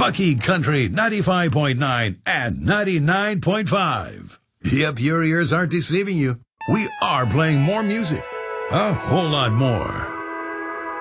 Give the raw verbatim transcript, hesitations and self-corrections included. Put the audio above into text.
Bucky Country ninety-five point nine and ninety-nine point five. Yep, your ears aren't deceiving you. We are playing more music. A whole lot more.